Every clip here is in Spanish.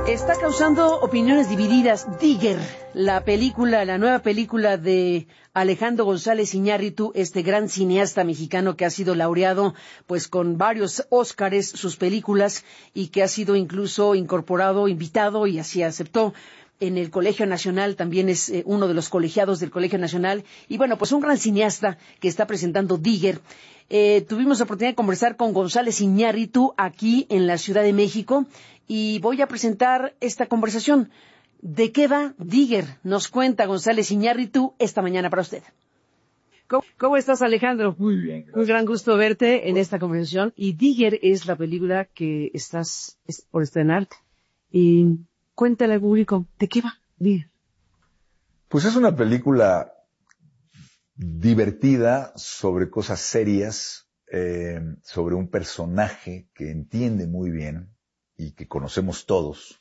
Está causando opiniones divididas. Digger, la nueva película de Alejandro González Iñárritu, este gran cineasta mexicano que ha sido laureado pues con varios Óscares sus películas y que ha sido incluso invitado y así aceptó en el Colegio Nacional, también es uno de los colegiados del Colegio Nacional, y bueno, pues un gran cineasta que está presentando Digger. Tuvimos la oportunidad de conversar con González Iñárritu aquí en la Ciudad de México, y voy a presentar esta conversación. ¿De qué va Digger? Nos cuenta González Iñárritu esta mañana para usted. ¿Cómo estás, Alejandro? Muy bien, gracias. Un gran gusto verte en esta conversación. Y Digger es la película que estás por estrenar. Y cuéntale al público, ¿de qué va Digger? Pues es una película divertida sobre cosas serias, sobre un personaje que entiende muy bien y que conocemos todos,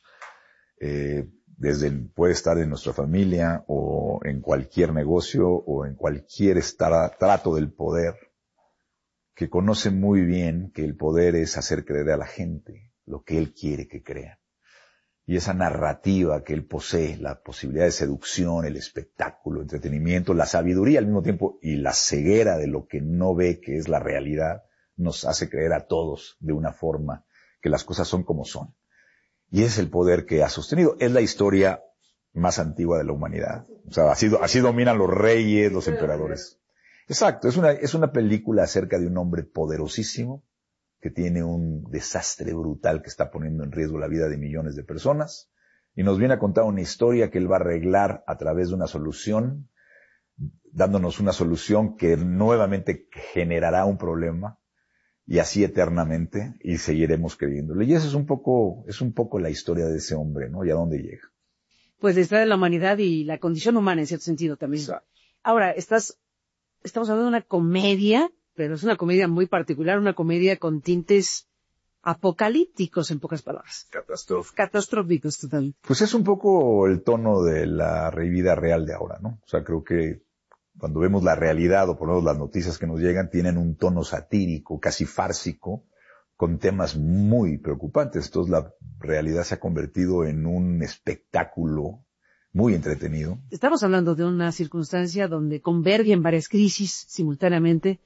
puede estar en nuestra familia o en cualquier negocio o en cualquier trato del poder, que conoce muy bien que el poder es hacer creer a la gente lo que él quiere que crean. Y esa narrativa que él posee, la posibilidad de seducción, el espectáculo, el entretenimiento, la sabiduría al mismo tiempo y la ceguera de lo que no ve que es la realidad, nos hace creer a todos de una forma que las cosas son como son. Y ese es el poder que ha sostenido. Es la historia más antigua de la humanidad. O sea, así dominan los reyes, los emperadores. Exacto, es una película acerca de un hombre poderosísimo que tiene un desastre brutal que está poniendo en riesgo la vida de millones de personas, y nos viene a contar una historia que él va a arreglar a través de una solución, dándonos una solución que nuevamente generará un problema, y así eternamente, y seguiremos creyéndole. Y eso es un poco la historia de ese hombre, ¿no? Y a dónde llega. Pues la historia de la humanidad y la condición humana en cierto sentido también. Exacto. Ahora, estamos hablando de una comedia, pero es una comedia muy particular, una comedia con tintes apocalípticos, en pocas palabras. Catastróficos, totalmente. Pues es un poco el tono de la vida real de ahora, ¿no? O sea, creo que cuando vemos la realidad, o por lo menos las noticias que nos llegan, tienen un tono satírico, casi fársico, con temas muy preocupantes. Entonces la realidad se ha convertido en un espectáculo muy entretenido. Estamos hablando de una circunstancia donde convergen varias crisis simultáneamente.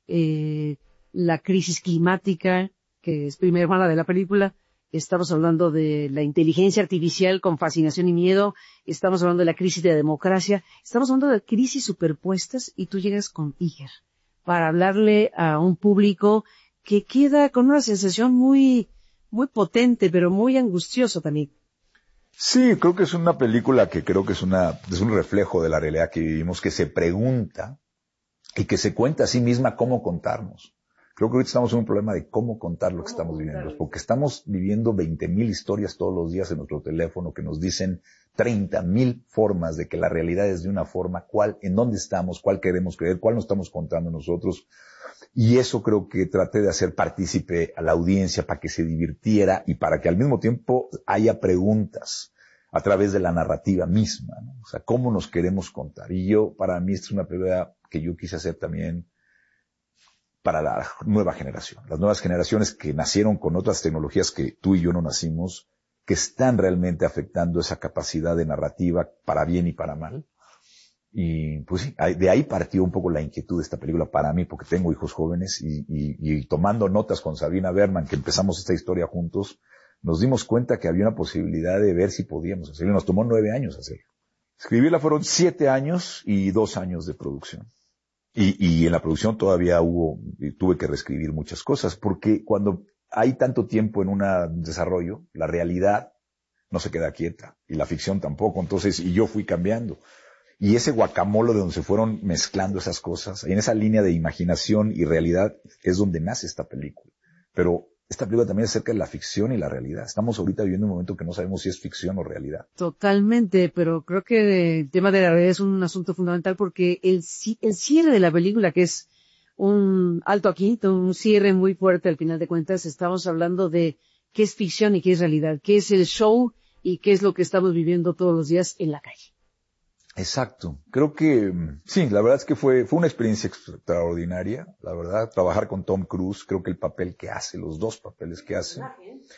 La crisis climática, que es primera hermana de la película. Estamos hablando de la inteligencia artificial con fascinación y miedo. Estamos hablando de la crisis de la democracia. Estamos hablando de crisis superpuestas, y tú llegas con Digger para hablarle a un público que queda con una sensación muy, muy potente, pero muy angustioso también. Sí, creo que es una película que creo que es un reflejo de la realidad que vivimos, que se pregunta y que se cuenta a sí misma cómo contarnos. Creo que ahorita estamos en un problema de cómo contar lo que estamos viviendo, porque estamos viviendo 20,000 historias todos los días en nuestro teléfono que nos dicen 30,000 formas de que la realidad es de una forma, en dónde estamos, cuál queremos creer, cuál nos estamos contando nosotros. Y eso creo que traté de hacer partícipe a la audiencia para que se divirtiera y para que al mismo tiempo haya preguntas a través de la narrativa misma, ¿no? O sea, cómo nos queremos contar. Y para mí esta es una película que yo quise hacer también para la nueva generación. Las nuevas generaciones que nacieron con otras tecnologías que tú y yo no nacimos, que están realmente afectando esa capacidad de narrativa para bien y para mal. Y pues sí, de ahí partió un poco la inquietud de esta película para mí, porque tengo hijos jóvenes y tomando notas con Sabina Berman, que empezamos esta historia juntos, nos dimos cuenta que había una posibilidad de ver si podíamos hacerlo. Nos tomó 9 años hacerlo. Escribirla fueron 7 años y 2 años de producción. Y en la producción todavía tuve que reescribir muchas cosas, porque cuando hay tanto tiempo en un desarrollo, la realidad no se queda quieta, y la ficción tampoco. Entonces, y yo fui cambiando. Y ese guacamole de donde se fueron mezclando esas cosas, y en esa línea de imaginación y realidad, es donde nace esta película. Pero esta película también es acerca de la ficción y la realidad. Estamos ahorita viviendo un momento que no sabemos si es ficción o realidad. Totalmente, pero creo que el tema de la realidad es un asunto fundamental, porque el cierre de la película, que es un alto aquí, un cierre muy fuerte al final de cuentas, estamos hablando de qué es ficción y qué es realidad, qué es el show y qué es lo que estamos viviendo todos los días en la calle. Exacto. Creo que, sí, la verdad es que fue una experiencia extraordinaria, la verdad. Trabajar con Tom Cruise, creo que el papel que hace, los dos papeles que hace.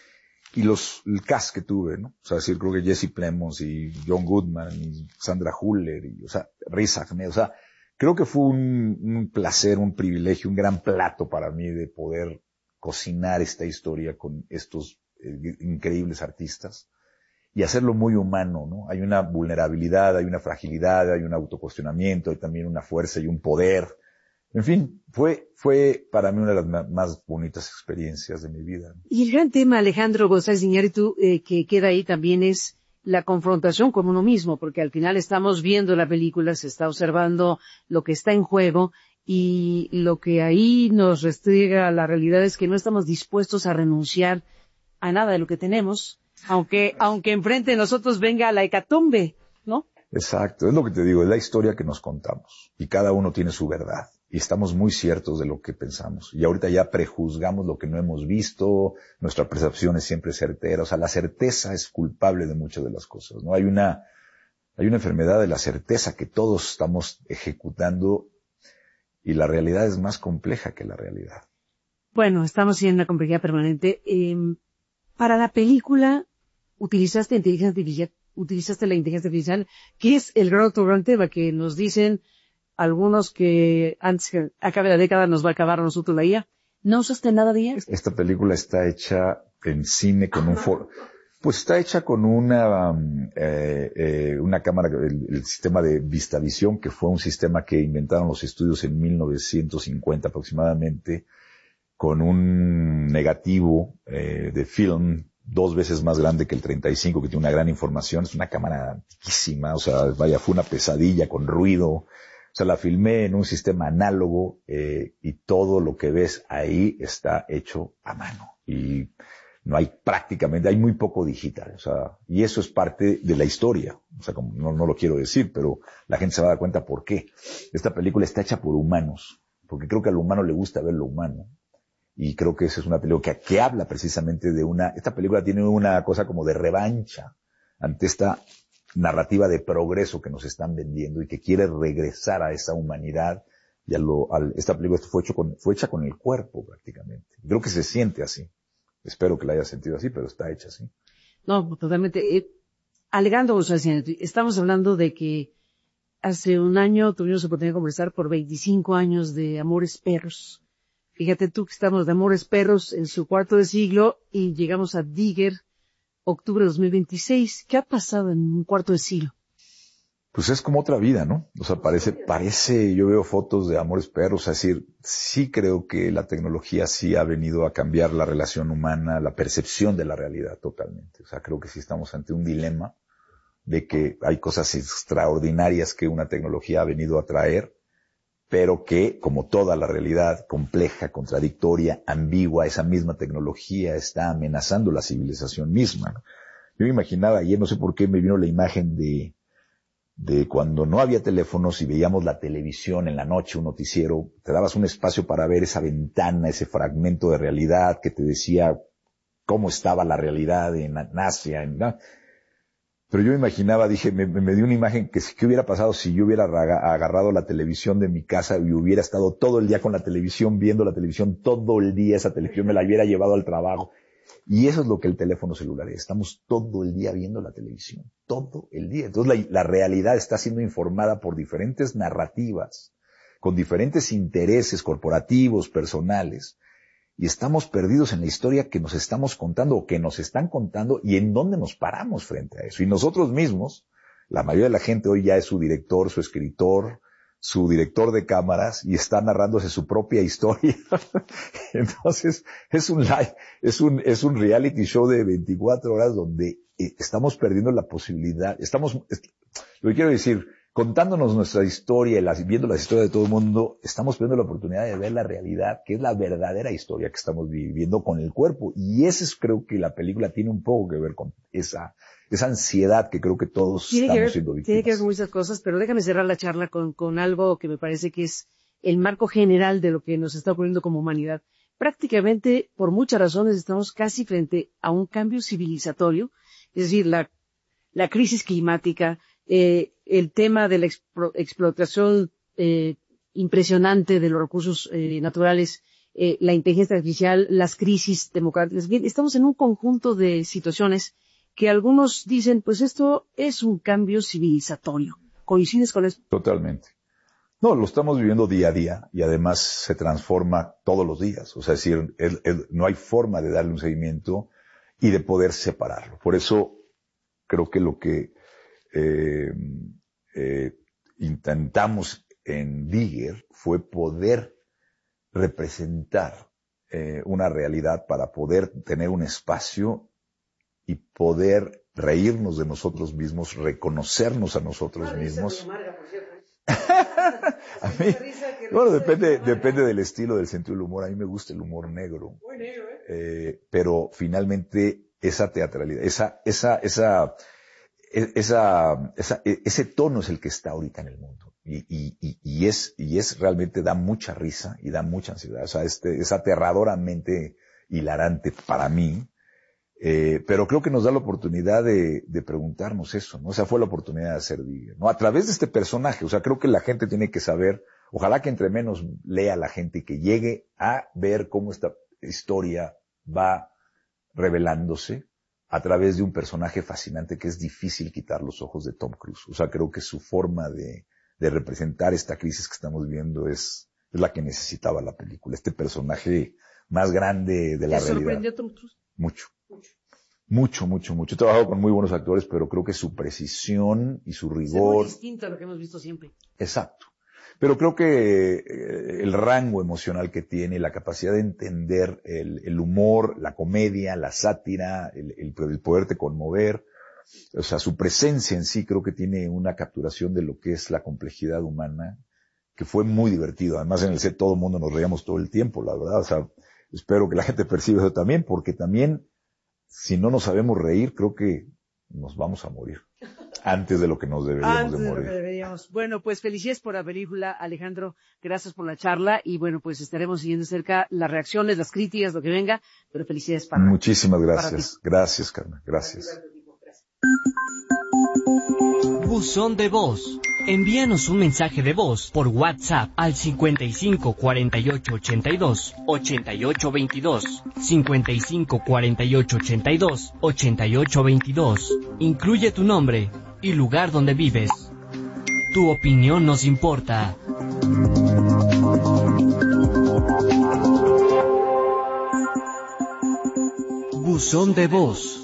el cast que tuve, ¿no? O sea, decir, creo que Jesse Plemons y John Goodman y Sandra Huller y, o sea, Riz Ahmed, o sea, creo que fue un placer, un privilegio, un gran plato para mí de poder cocinar esta historia con estos increíbles artistas y hacerlo muy humano, ¿no? Hay una vulnerabilidad, hay una fragilidad, hay un autocuestionamiento, hay también una fuerza y un poder. En fin, fue para mí una de las más bonitas experiencias de mi vida. Y el gran tema, Alejandro González Iñárritu, que queda ahí también es la confrontación con uno mismo, porque al final estamos viendo la película, se está observando lo que está en juego, y lo que ahí nos restriega la realidad es que no estamos dispuestos a renunciar a nada de lo que tenemos, aunque enfrente de nosotros venga la hecatombe, ¿no? Exacto, es lo que te digo, es la historia que nos contamos, y cada uno tiene su verdad. Y estamos muy ciertos de lo que pensamos. Y ahorita ya prejuzgamos lo que no hemos visto, nuestra percepción es siempre certera. O sea, la certeza es culpable de muchas de las cosas, ¿no? Hay una enfermedad de la certeza que todos estamos ejecutando y la realidad es más compleja que la realidad. Bueno, estamos en una complejidad permanente. Para la película, utilizaste la inteligencia artificial, que es el gran tema que nos dicen algunos que antes que acabe la década nos va a acabar a nosotros la IA. ¿No usaste nada de IA? Esta película está hecha en cine con pues está hecha con una cámara, el sistema de VistaVision, que fue un sistema que inventaron los estudios en 1950 aproximadamente, con un negativo de film 2 veces más grande que el 35, que tiene una gran información. Es una cámara antiquísima, o sea, vaya, fue una pesadilla con ruido. O sea, la filmé en un sistema análogo y todo lo que ves ahí está hecho a mano. Y no hay prácticamente, hay muy poco digital. O sea, y eso es parte de la historia. O sea, como no lo quiero decir, pero la gente se va a dar cuenta por qué. Esta película está hecha por humanos, porque creo que al humano le gusta ver lo humano. Y creo que esa es una película que habla precisamente esta película tiene una cosa como de revancha ante esta narrativa de progreso que nos están vendiendo y que quiere regresar a esa humanidad y esta película fue hecha con el cuerpo prácticamente. Creo que se siente así. Espero que la haya sentido así, pero está hecha así. No, totalmente. Alejandro González Iñárritu, estamos hablando de que hace un año tuvimos la oportunidad de conversar por 25 años de Amores Perros. Fíjate tú que estamos de Amores Perros en su cuarto de siglo y llegamos a Digger, octubre de 2026. ¿Qué ha pasado en un cuarto de siglo? Pues es como otra vida, ¿no? O sea, parece, yo veo fotos de Amores Perros, es decir, sí creo que la tecnología sí ha venido a cambiar la relación humana, la percepción de la realidad totalmente. O sea, creo que sí estamos ante un dilema de que hay cosas extraordinarias que una tecnología ha venido a traer, pero que, como toda la realidad compleja, contradictoria, ambigua, esa misma tecnología está amenazando la civilización misma, ¿no? Yo me imaginaba ayer, no sé por qué me vino la imagen de cuando no había teléfonos y veíamos la televisión en la noche, un noticiero, te dabas un espacio para ver esa ventana, ese fragmento de realidad que te decía cómo estaba la realidad en Asia, pero yo me imaginaba, dije, me dio una imagen que qué hubiera pasado si yo hubiera agarrado la televisión de mi casa y hubiera estado todo el día con la televisión, viendo la televisión todo el día, esa televisión me la hubiera llevado al trabajo. Y eso es lo que el teléfono celular es. Estamos todo el día viendo la televisión, todo el día. Entonces la realidad está siendo informada por diferentes narrativas, con diferentes intereses corporativos, personales. Y estamos perdidos en la historia que nos estamos contando o que nos están contando y en dónde nos paramos frente a eso. Y nosotros mismos, la mayoría de la gente hoy ya es su director, su escritor, su director de cámaras y está narrándose su propia historia. Entonces, es un reality show de 24 horas donde estamos perdiendo la posibilidad, lo que quiero decir, contándonos nuestra historia y viendo las historias de todo el mundo, estamos perdiendo la oportunidad de ver la realidad, que es la verdadera historia que estamos viviendo con el cuerpo. Y ese es, creo que la película tiene un poco que ver con esa ansiedad que creo que todos estamos siendo víctimas. Tiene que ver con muchas cosas, pero déjame cerrar la charla con algo que me parece que es el marco general de lo que nos está ocurriendo como humanidad. Prácticamente, por muchas razones, estamos casi frente a un cambio civilizatorio, es decir, la crisis climática, el tema de la explotación impresionante de los recursos naturales, la inteligencia artificial, las crisis democráticas. Bien, estamos en un conjunto de situaciones que algunos dicen, pues esto es un cambio civilizatorio. ¿Coincides con eso? Totalmente. No, lo estamos viviendo día a día y además se transforma todos los días. O sea, es decir, no hay forma de darle un seguimiento y de poder separarlo. Por eso creo que lo que intentamos en Digger fue poder representar una realidad para poder tener un espacio y poder reírnos de nosotros mismos, reconocernos a nosotros mismos. A mí, bueno, depende del estilo, del sentido del humor. A mí me gusta el humor negro. Muy negro, pero finalmente esa teatralidad, ese tono es el que está ahorita en el mundo. Y es realmente da mucha risa y da mucha ansiedad. O sea, es aterradoramente hilarante para mí. Pero creo que nos da la oportunidad de preguntarnos eso, ¿no? O sea, fue la oportunidad de hacer Digger, ¿no? A través de este personaje. O sea, creo que la gente tiene que saber, ojalá que entre menos lea la gente y que llegue a ver cómo esta historia va revelándose a través de un personaje fascinante que es difícil quitar los ojos de Tom Cruise. O sea, creo que su forma de representar esta crisis que estamos viendo es la que necesitaba la película. Este personaje más grande de la realidad. ¿Te sorprendió Tom Cruise? Mucho. He trabajado con muy buenos actores, pero creo que su precisión y su rigor... Es muy distinto a lo que hemos visto siempre. Exacto. Pero creo que el rango emocional que tiene, la capacidad de entender el humor, la comedia, la sátira, el poderte conmover, o sea, su presencia en sí creo que tiene una capturación de lo que es la complejidad humana, que fue muy divertido. Además, en el set todo el mundo nos reíamos todo el tiempo, la verdad. O sea, espero que la gente perciba eso también, porque también, si no nos sabemos reír, creo que nos vamos a morir antes de lo que nos deberíamos de morir. Bueno, pues felicidades por la película, Alejandro. Gracias por la charla y bueno, pues estaremos siguiendo cerca las reacciones, las críticas, lo que venga, pero felicidades para Muchísimas gracias. Gracias, Carmen. Gracias. Buzón de voz. Envíanos un mensaje de voz por WhatsApp al 55 48 82 88 22, 55 48 82 88 22. Incluye tu nombre y lugar donde vives. Tu opinión nos importa. Buzón de voz.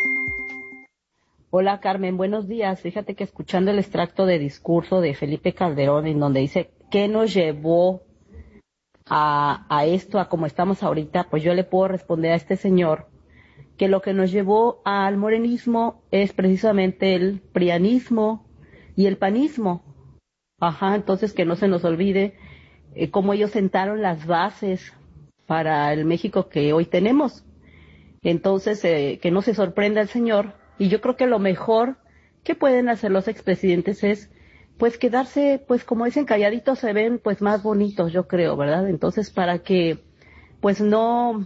Hola Carmen, buenos días. Fíjate que escuchando el extracto de discurso de Felipe Calderón en donde dice ¿qué nos llevó a esto, a como estamos ahorita? Pues yo le puedo responder a este señor que lo que nos llevó al morenismo es precisamente el prianismo y el panismo. Entonces que no se nos olvide cómo ellos sentaron las bases para el México que hoy tenemos. Entonces que no se sorprenda el señor. Y yo creo que lo mejor que pueden hacer los expresidentes es, pues, quedarse, pues, como dicen, calladitos se ven, pues, más bonitos, yo creo, ¿verdad? Entonces, para que, pues, no,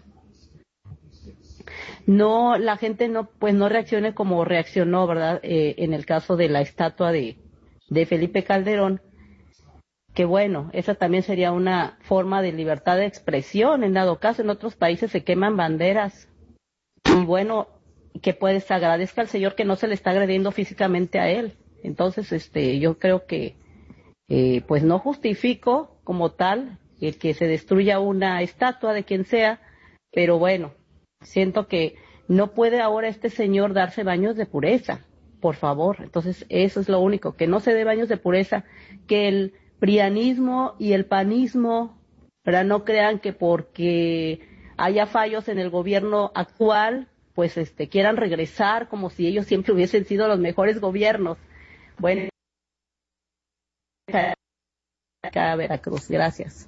la gente no, pues, no reaccione como reaccionó, ¿verdad? En el caso de la estatua de Felipe Calderón, que bueno, esa también sería una forma de libertad de expresión. En dado caso, en otros países se queman banderas. Y bueno, que pues agradezca al Señor que no se le está agrediendo físicamente a él. Entonces, yo creo que, pues no justifico como tal el que se destruya una estatua de quien sea, pero bueno, siento que no puede ahora este señor darse baños de pureza, por favor. Entonces, eso es lo único, que no se dé baños de pureza, que el prianismo y el panismo, para no crean que porque haya fallos en el gobierno actual, pues quieran regresar como si ellos siempre hubiesen sido los mejores gobiernos. Bueno, acá a Veracruz, gracias.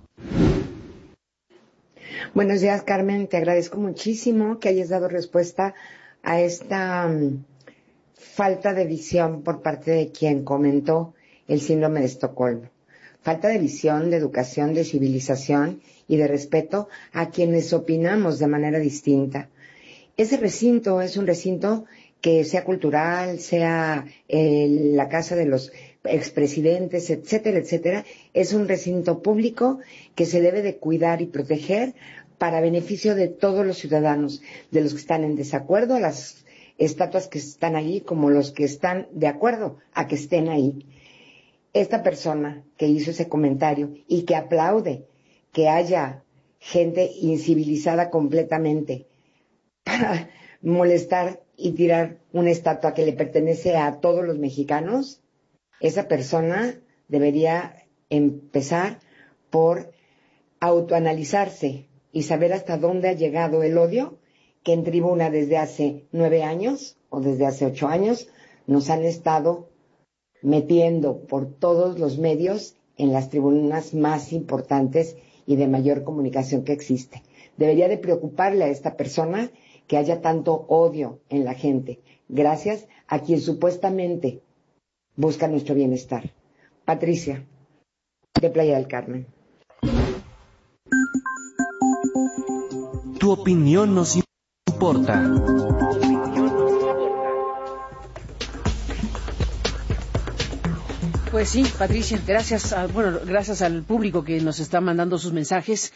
Buenos días, Carmen, te agradezco muchísimo que hayas dado respuesta a esta falta de visión por parte de quien comentó el síndrome de Estocolmo. Falta de visión, de educación, de civilización y de respeto a quienes opinamos de manera distinta. Ese recinto es un recinto que sea cultural, sea la casa de los expresidentes, etcétera, etcétera, es un recinto público que se debe de cuidar y proteger para beneficio de todos los ciudadanos, de los que están en desacuerdo a las estatuas que están ahí, como los que están de acuerdo a que estén ahí. Esta persona que hizo ese comentario y que aplaude que haya gente incivilizada completamente para molestar y tirar una estatua que le pertenece a todos los mexicanos, esa persona debería empezar por autoanalizarse y saber hasta dónde ha llegado el odio que en tribuna desde hace 9 años o desde hace 8 años nos han estado metiendo por todos los medios en las tribunas más importantes y de mayor comunicación que existe. Debería de preocuparle a esta persona que haya tanto odio en la gente, gracias a quien supuestamente busca nuestro bienestar. Patricia, de Playa del Carmen. Tu opinión nos importa. Pues sí, Patricia, gracias al público que nos está mandando sus mensajes.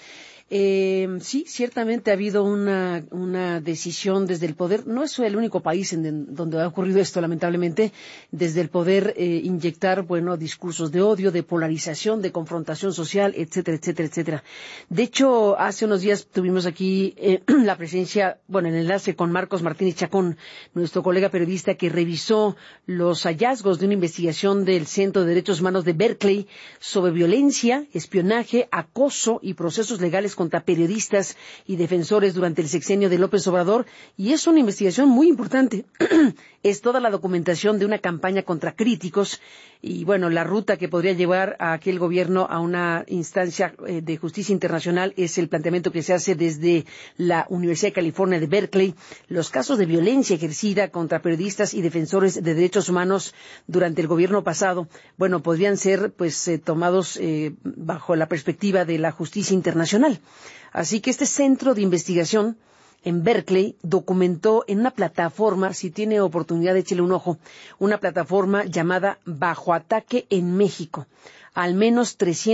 Sí, ciertamente ha habido una decisión desde el poder. No es el único país donde ha ocurrido esto, lamentablemente, desde el poder inyectar, discursos de odio, de polarización, de confrontación social, etcétera, etcétera, etcétera. De hecho, hace unos días tuvimos aquí la presencia, el enlace con Marcos Martínez Chacón, nuestro colega periodista que revisó los hallazgos de una investigación del Centro de Derechos Humanos de Berkeley sobre violencia, espionaje, acoso y procesos legales contra periodistas y defensores durante el sexenio de López Obrador, y es una investigación muy importante. Es toda la documentación de una campaña contra críticos y, la ruta que podría llevar a aquel gobierno a una instancia de justicia internacional es el planteamiento que se hace desde la Universidad de California de Berkeley. Los casos de violencia ejercida contra periodistas y defensores de derechos humanos durante el gobierno pasado, podrían ser tomados bajo la perspectiva de la justicia internacional. Así que este centro de investigación en Berkeley documentó en una plataforma, si tiene oportunidad échele un ojo, una plataforma llamada Bajo Ataque en México, al menos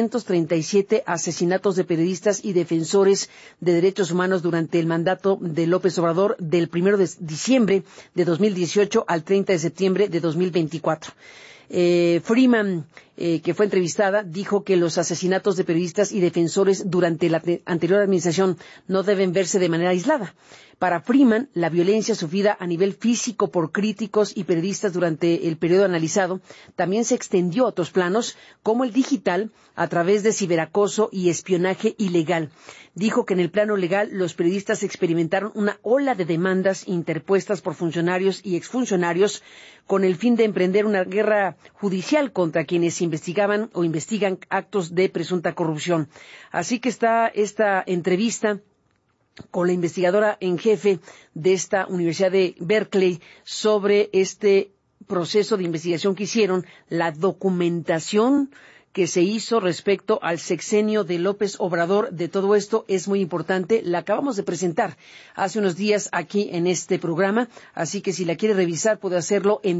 337 asesinatos de periodistas y defensores de derechos humanos durante el mandato de López Obrador del 1 de diciembre de 2018 al 30 de septiembre de 2024. Freeman, que fue entrevistada, dijo que los asesinatos de periodistas y defensores durante la anterior administración no deben verse de manera aislada. Para Freeman, la violencia sufrida a nivel físico por críticos y periodistas durante el periodo analizado también se extendió a otros planos, como el digital, a través de ciberacoso y espionaje ilegal. Dijo que en el plano legal los periodistas experimentaron una ola de demandas interpuestas por funcionarios y exfuncionarios con el fin de emprender una guerra judicial contra quienes investigaban o investigan actos de presunta corrupción. Así que está esta entrevista con la investigadora en jefe de esta Universidad de Berkeley sobre este proceso de investigación que hicieron, la documentación que se hizo respecto al sexenio de López Obrador. De todo esto es muy importante. La acabamos de presentar hace unos días aquí en este programa, así que si la quiere revisar puede hacerlo en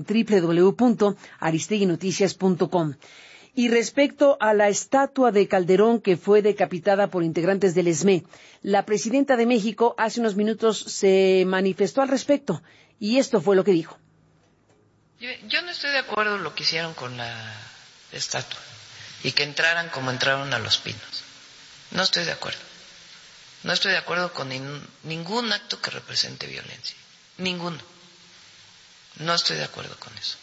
www.aristeguinoticias.com. Y respecto a la estatua de Calderón que fue decapitada por integrantes del ESME, la presidenta de México hace unos minutos se manifestó al respecto y esto fue lo que dijo. Yo no estoy de acuerdo en lo que hicieron con la estatua y que entraran como entraron a Los Pinos. No estoy de acuerdo. No estoy de acuerdo con ningún acto que represente violencia. Ninguno. No estoy de acuerdo con eso.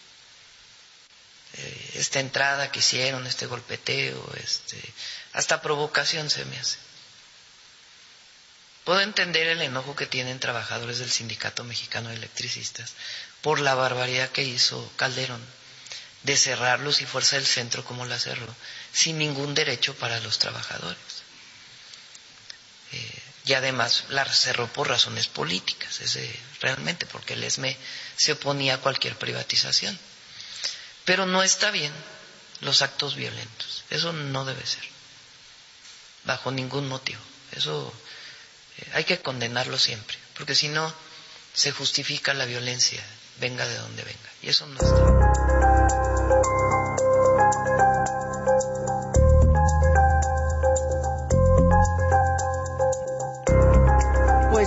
Esta entrada que hicieron, este golpeteo, hasta provocación se me hace. Puedo entender el enojo que tienen trabajadores del Sindicato Mexicano de Electricistas por la barbaridad que hizo Calderón de cerrarlos y Fuerza del Centro como la cerró, sin ningún derecho para los trabajadores. Y además la cerró por razones políticas, realmente, porque el ESME se oponía a cualquier privatización. Pero no está bien los actos violentos. Eso no debe ser, bajo ningún motivo. Eso hay que condenarlo siempre, porque si no se justifica la violencia, venga de donde venga. Y eso no está bien.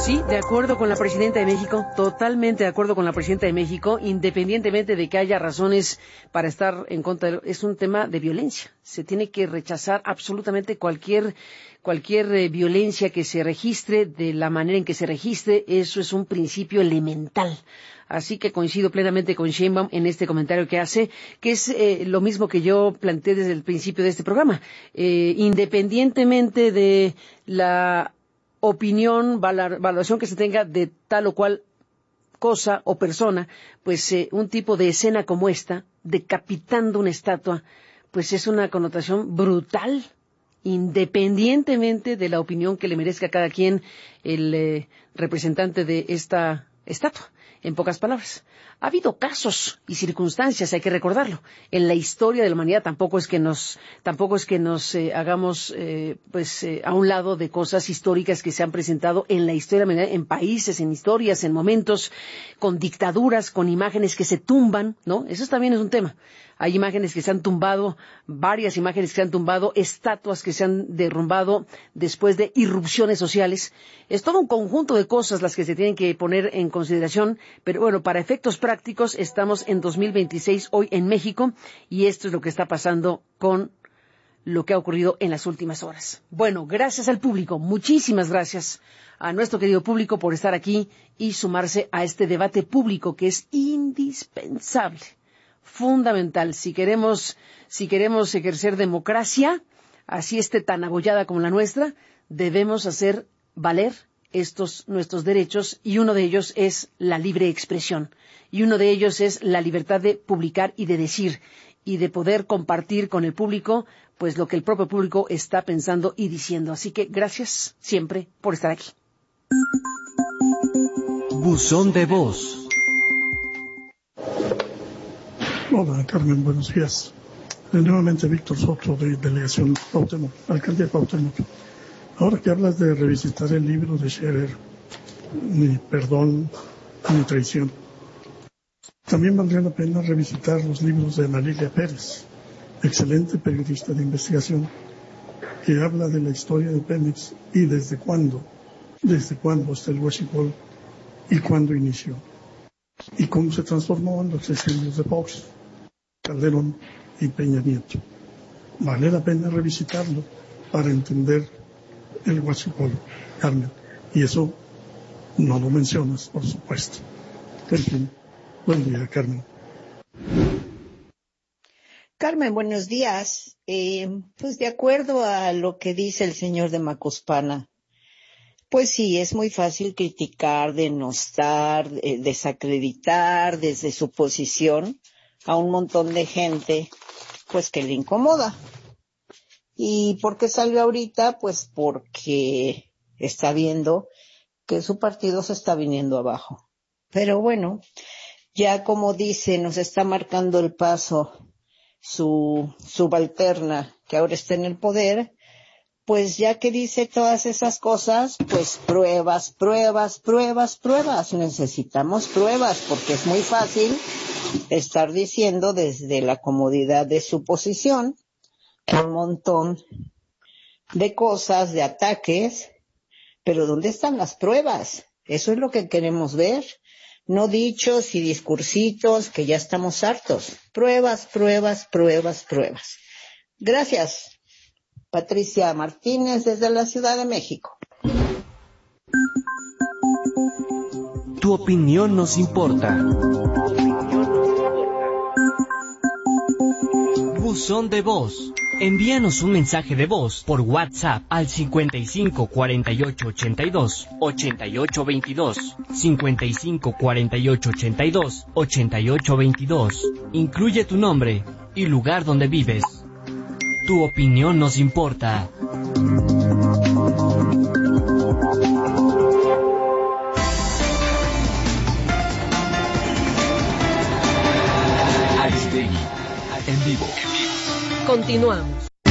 Pues sí, de acuerdo con la Presidenta de México, totalmente de acuerdo con la Presidenta de México, independientemente de que haya razones para estar en contra, es un tema de violencia. Se tiene que rechazar absolutamente cualquier violencia que se registre, de la manera en que se registre, eso es un principio elemental. Así que coincido plenamente con Sheinbaum en este comentario que hace, que es lo mismo que yo planteé desde el principio de este programa. Independientemente de la opinión, valoración que se tenga de tal o cual cosa o persona, pues un tipo de escena como esta, decapitando una estatua, pues es una connotación brutal, independientemente de la opinión que le merezca a cada quien el representante de esta estatua. En pocas palabras, ha habido casos y circunstancias, hay que recordarlo, en la historia de la humanidad. Tampoco es que nos hagamos a un lado de cosas históricas que se han presentado en la historia de la humanidad, en países, en historias, en momentos, con dictaduras, con imágenes que se tumban, ¿no? Eso también es un tema. Hay imágenes que se han tumbado, varias imágenes que se han tumbado, estatuas que se han derrumbado después de irrupciones sociales. Es todo un conjunto de cosas las que se tienen que poner en consideración, pero bueno, para efectos prácticos estamos en 2026 hoy en México y esto es lo que está pasando con lo que ha ocurrido en las últimas horas. Bueno, gracias al público, muchísimas gracias a nuestro querido público por estar aquí y sumarse a este debate público que es indispensable. Fundamental. Si queremos ejercer democracia, así esté tan abollada como la nuestra, debemos hacer valer nuestros derechos, y uno de ellos es la libre expresión, y uno de ellos es la libertad de publicar y de decir, y de poder compartir con el público, pues lo que el propio público está pensando y diciendo. Así que gracias siempre por estar aquí. Buzón de voz. Hola, Carmen, buenos días. Nuevamente Víctor Soto, de Delegación Cuauhtémoc, Alcaldía Cuauhtémoc. Ahora que hablas de revisitar el libro de Scherer, ni perdón ni traición, también valdría la pena revisitar los libros de Ana Lilia Pérez, excelente periodista de investigación, que habla de la historia de Pemex y desde cuándo está el huachicol y cuándo inició, y cómo se transformó en los sexenios de Fox, Calderón y Peña Nieto. Vale la pena revisitarlo para entender el huachicol, Carmen. Y eso no lo mencionas, por supuesto. En fin, buen día, Carmen. Carmen, buenos días. Pues de acuerdo a lo que dice el señor de Macuspana, pues sí, es muy fácil criticar, denostar, desacreditar desde su posición a un montón de gente, pues que le incomoda. ¿Y por qué salió ahorita? Pues porque está viendo que su partido se está viniendo abajo. Pero bueno, ya como dice, nos está marcando el paso su subalterna, que ahora está en el poder, pues ya que dice todas esas cosas, pues pruebas. Necesitamos pruebas, porque es muy fácil estar diciendo desde la comodidad de su posición un montón de cosas, de ataques, pero ¿dónde están las pruebas? Eso es lo que queremos ver. No dichos y discursitos que ya estamos hartos. Pruebas. Gracias. Patricia Martínez, desde la Ciudad de México. Tu opinión nos importa. Buzón de voz. Envíanos un mensaje de voz por WhatsApp al 55 48 82 88 22, 55 48 82 88 22. Incluye tu nombre y lugar donde vives. Tu opinión nos importa. Aristegui, en vivo. Continuamos.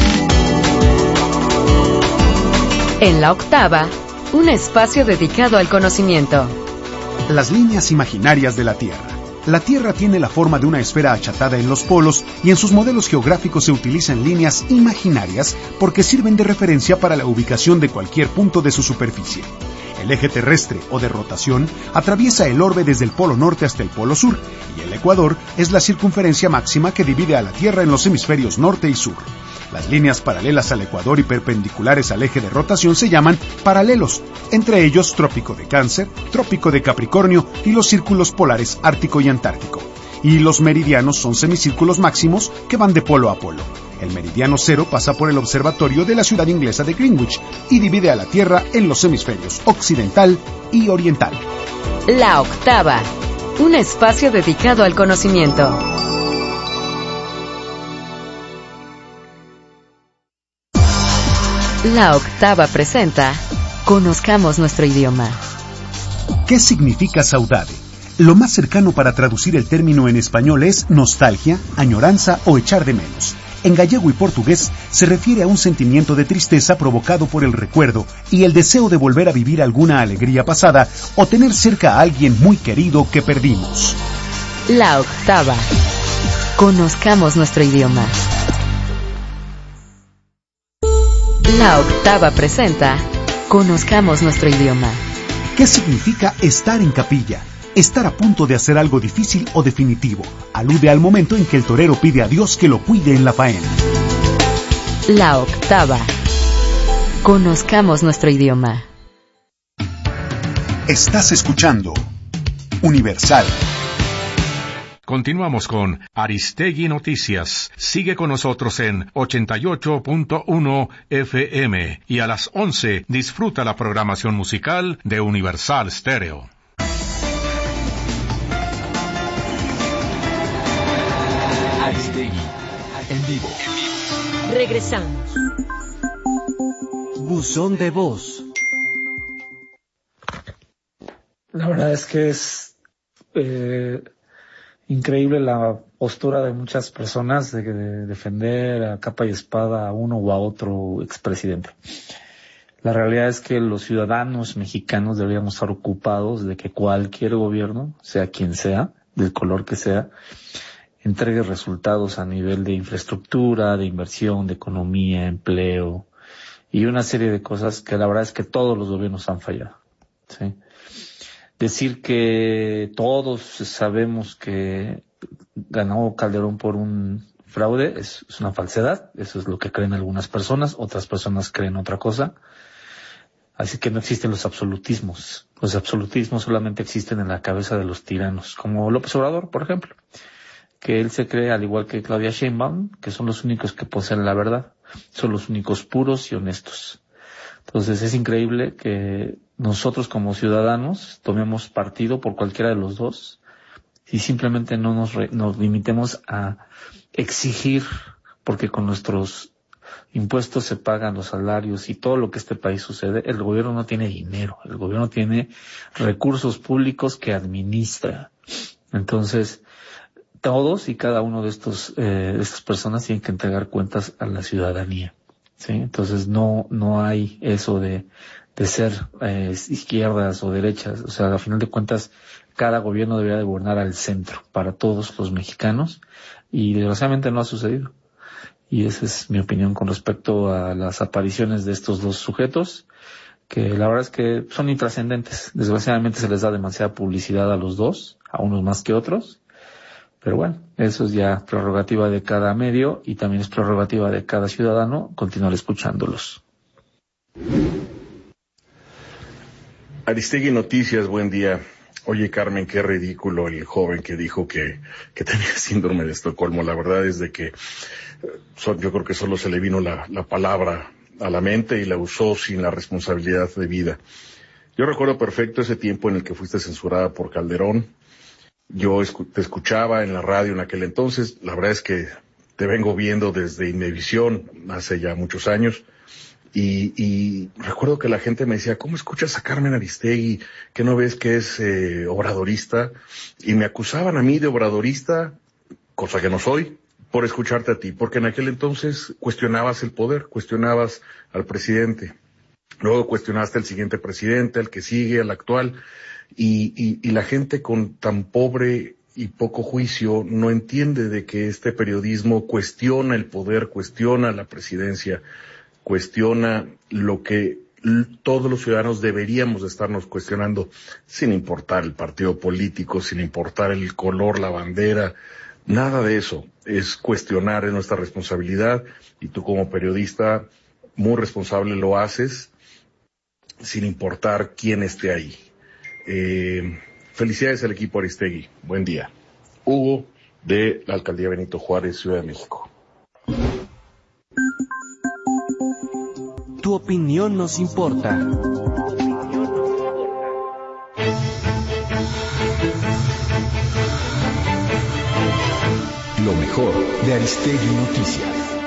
En la octava, un espacio dedicado al conocimiento. Las líneas imaginarias de la Tierra. La Tierra tiene la forma de una esfera achatada en los polos y en sus modelos geográficos se utilizan líneas imaginarias porque sirven de referencia para la ubicación de cualquier punto de su superficie. El eje terrestre o de rotación atraviesa el orbe desde el polo norte hasta el polo sur, y el ecuador es la circunferencia máxima que divide a la Tierra en los hemisferios norte y sur. Las líneas paralelas al ecuador y perpendiculares al eje de rotación se llaman paralelos, entre ellos Trópico de Cáncer, Trópico de Capricornio y los círculos polares Ártico y Antártico. Y los meridianos son semicírculos máximos que van de polo a polo. El meridiano cero pasa por el observatorio de la ciudad inglesa de Greenwich y divide a la Tierra en los hemisferios occidental y oriental. La octava, un espacio dedicado al conocimiento. La octava presenta Conozcamos nuestro idioma. ¿Qué significa saudade? Lo más cercano para traducir el término en español es nostalgia, añoranza o echar de menos. En gallego y portugués se refiere a un sentimiento de tristeza provocado por el recuerdo y el deseo de volver a vivir alguna alegría pasada o tener cerca a alguien muy querido que perdimos. La octava. Conozcamos nuestro idioma. La octava presenta Conozcamos nuestro idioma. ¿Qué significa estar en capilla? Estar a punto de hacer algo difícil o definitivo. Alude al momento en que el torero pide a Dios que lo cuide en la faena. La octava. Conozcamos nuestro idioma. Estás escuchando Universal. Continuamos con Aristegui Noticias. Sigue con nosotros en 88.1 FM y a las 11 disfruta la programación musical de Universal Stereo. Aristegui, en vivo. Regresamos. Buzón de voz. La verdad es que es increíble la postura de muchas personas de defender a capa y espada a uno o a otro expresidente. La realidad es que los ciudadanos mexicanos deberíamos estar ocupados de que cualquier gobierno, sea quien sea, del color que sea, entregue resultados a nivel de infraestructura, de inversión, de economía, empleo y una serie de cosas que la verdad es que todos los gobiernos han fallado, ¿sí? Decir que todos sabemos que ganó Calderón por un fraude es una falsedad. Eso es lo que creen algunas personas, otras personas creen otra cosa. Así que no existen los absolutismos. Los absolutismos solamente existen en la cabeza de los tiranos, como López Obrador, por ejemplo, que él se cree, al igual que Claudia Sheinbaum, que son los únicos que poseen la verdad, son los únicos puros y honestos. Entonces es increíble que nosotros como ciudadanos tomemos partido por cualquiera de los dos y simplemente no nos limitemos a exigir, porque con nuestros impuestos se pagan los salarios y todo lo que este país sucede. El gobierno no tiene dinero, el gobierno tiene recursos públicos que administra. Entonces, todos y cada uno de estas personas tienen que entregar cuentas a la ciudadanía. Sí, entonces no hay eso de ser izquierdas o derechas. O sea, a final de cuentas, cada gobierno debería de gobernar al centro para todos los mexicanos y desgraciadamente no ha sucedido. Y esa es mi opinión con respecto a las apariciones de estos dos sujetos, que la verdad es que son intrascendentes. Desgraciadamente se les da demasiada publicidad a los dos, a unos más que otros. Pero bueno, eso es ya prerrogativa de cada medio y también es prerrogativa de cada ciudadano continuar escuchándolos. Aristegui Noticias, buen día. Oye, Carmen, qué ridículo el joven que dijo que tenía síndrome de Estocolmo. La verdad es de que yo creo que solo se le vino la palabra a la mente y la usó sin la responsabilidad debida. Yo recuerdo perfecto ese tiempo en el que fuiste censurada por Calderón. Yo te escuchaba en la radio en aquel entonces. La verdad es que te vengo viendo desde Imevisión hace ya muchos años. Y recuerdo que la gente me decía, ¿cómo escuchas a Carmen Aristegui? ¿Que no ves que es obradorista? Y me acusaban a mí de obradorista, cosa que no soy, por escucharte a ti. Porque en aquel entonces cuestionabas el poder, cuestionabas al presidente. Luego cuestionaste al siguiente presidente, al que sigue, al actual. Y la gente con tan pobre y poco juicio no entiende de que este periodismo cuestiona el poder, cuestiona la presidencia, cuestiona lo que todos los ciudadanos deberíamos estarnos cuestionando, sin importar el partido político, sin importar el color, la bandera, nada de eso. Es cuestionar, es nuestra responsabilidad, y tú como periodista muy responsable lo haces, sin importar quién esté ahí. Felicidades al equipo Aristegui. Buen día. Hugo, de la Alcaldía Benito Juárez, Ciudad de México. Tu opinión nos importa. Lo mejor de Aristegui Noticias.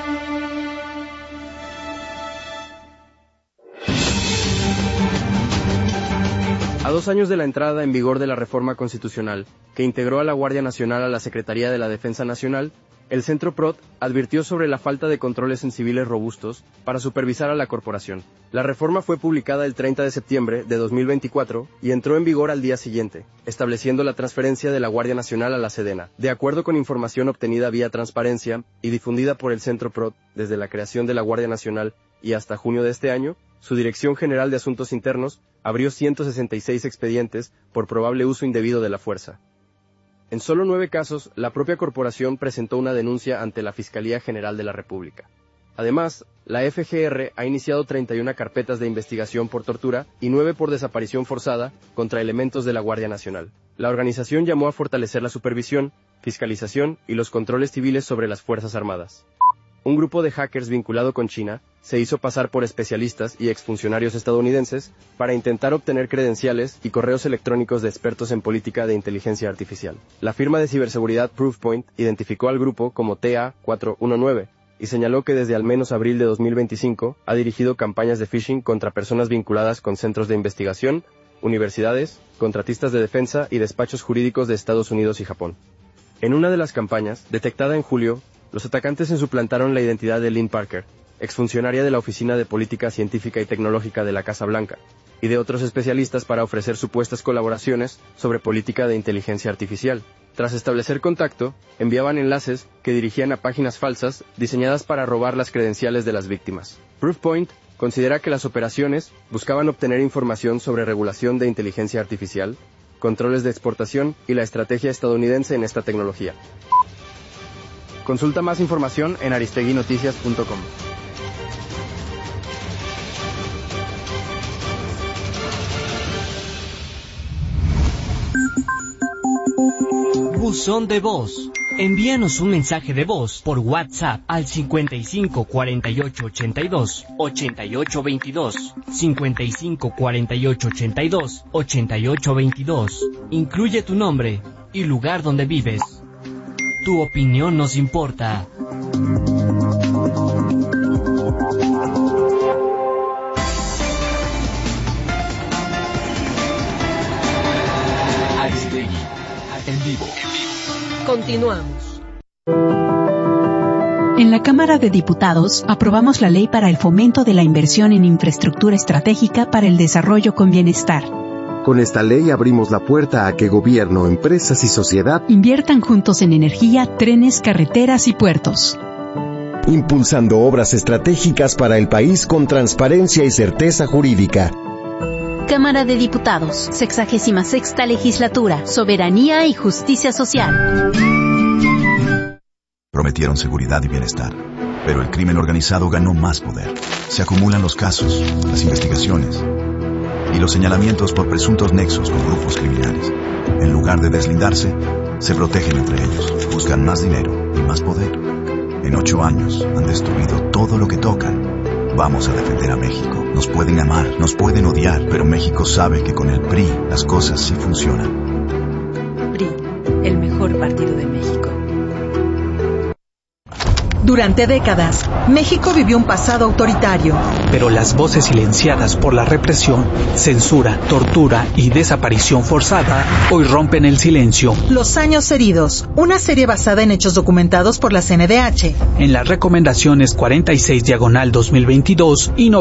A 2 años de la entrada en vigor de la reforma constitucional, que integró a la Guardia Nacional a la Secretaría de la Defensa Nacional, el Centro PROD advirtió sobre la falta de controles en civiles robustos para supervisar a la corporación. La reforma fue publicada el 30 de septiembre de 2024 y entró en vigor al día siguiente, estableciendo la transferencia de la Guardia Nacional a la Sedena. De acuerdo con información obtenida vía transparencia y difundida por el Centro PROD desde la creación de la Guardia Nacional y hasta junio de este año, su Dirección General de Asuntos Internos abrió 166 expedientes por probable uso indebido de la fuerza. En solo 9 casos, la propia corporación presentó una denuncia ante la Fiscalía General de la República. Además, la FGR ha iniciado 31 carpetas de investigación por tortura y 9 por desaparición forzada contra elementos de la Guardia Nacional. La organización llamó a fortalecer la supervisión, fiscalización y los controles civiles sobre las Fuerzas Armadas. Un grupo de hackers vinculado con China se hizo pasar por especialistas y exfuncionarios estadounidenses para intentar obtener credenciales y correos electrónicos de expertos en política de inteligencia artificial. La firma de ciberseguridad Proofpoint identificó al grupo como TA419 y señaló que desde al menos abril de 2025 ha dirigido campañas de phishing contra personas vinculadas con centros de investigación, universidades, contratistas de defensa y despachos jurídicos de Estados Unidos y Japón. En una de las campañas, detectada en julio, los atacantes suplantaron la identidad de Lynn Parker, exfuncionaria de la Oficina de Política Científica y Tecnológica de la Casa Blanca, y de otros especialistas para ofrecer supuestas colaboraciones sobre política de inteligencia artificial. Tras establecer contacto, enviaban enlaces que dirigían a páginas falsas diseñadas para robar las credenciales de las víctimas. Proofpoint considera que las operaciones buscaban obtener información sobre regulación de inteligencia artificial, controles de exportación y la estrategia estadounidense en esta tecnología. Consulta más información en aristeguinoticias.com. Buzón de voz. Envíanos un mensaje de voz por WhatsApp al 55 48 82 88 22, 55 48 82 88 22. Incluye tu nombre y lugar donde vives. Tu opinión nos importa. Aristegui, en vivo. Continuamos. En la Cámara de Diputados aprobamos la ley para el fomento de la inversión en infraestructura estratégica para el desarrollo con bienestar. Con esta ley abrimos la puerta a que gobierno, empresas y sociedad inviertan juntos en energía, trenes, carreteras y puertos. Impulsando obras estratégicas para el país con transparencia y certeza jurídica. Cámara de Diputados, 66ª Legislatura, Soberanía y Justicia Social. Prometieron seguridad y bienestar, pero el crimen organizado ganó más poder. Se acumulan los casos, las investigaciones y los señalamientos por presuntos nexos con grupos criminales. En lugar de deslindarse, se protegen entre ellos, buscan más dinero y más poder. En 8 años han destruido todo lo que tocan. Vamos a defender a México. Nos pueden amar, nos pueden odiar, pero México sabe que con el PRI las cosas sí funcionan. PRI, el mejor partido de México. Durante décadas, México vivió un pasado autoritario. Pero las voces silenciadas por la represión, censura, tortura y desaparición forzada hoy rompen el silencio. Los años heridos, una serie basada en hechos documentados por la CNDH. En las recomendaciones 46/2022 y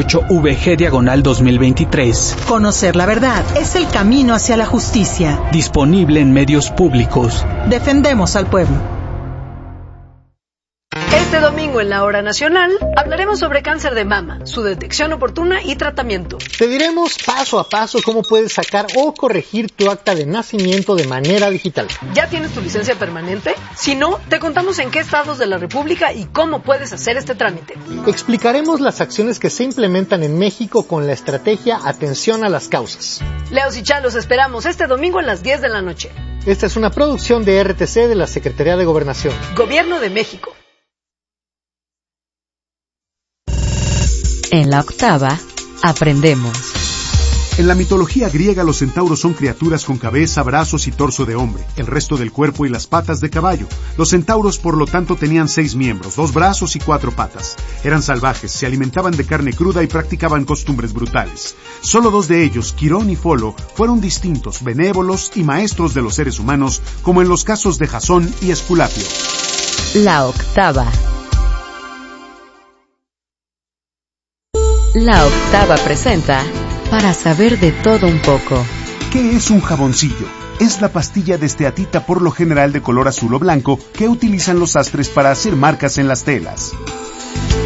98VG/2023. Conocer la verdad es el camino hacia la justicia. Disponible en medios públicos. Defendemos al pueblo. Este domingo en la Hora Nacional hablaremos sobre cáncer de mama, su detección oportuna y tratamiento. Te diremos paso a paso cómo puedes sacar o corregir tu acta de nacimiento de manera digital. ¿Ya tienes tu licencia permanente? Si no, te contamos en qué estados de la República y cómo puedes hacer este trámite. Explicaremos las acciones que se implementan en México con la estrategia Atención a las Causas. Leos y Chá, los esperamos este domingo a las 10 de la noche. Esta es una producción de RTC de la Secretaría de Gobernación. Gobierno de México. En la octava, aprendemos. En la mitología griega, los centauros son criaturas con cabeza, brazos y torso de hombre, el resto del cuerpo y las patas de caballo. Los centauros, por lo tanto, tenían 6 miembros, 2 brazos y 4 patas. Eran salvajes, se alimentaban de carne cruda y practicaban costumbres brutales. Solo 2 de ellos, Quirón y Folo, fueron distintos, benévolos y maestros de los seres humanos, como en los casos de Jasón y Esculapio. La octava. La octava presenta Para saber de todo un poco. ¿Qué es un jaboncillo? Es la pastilla de esteatita, por lo general de color azul o blanco, que utilizan los sastres para hacer marcas en las telas.